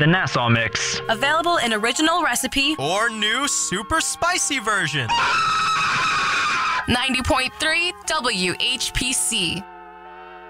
The Nassau Mix. Available in original recipe or new super spicy version. 90.3 WHPC.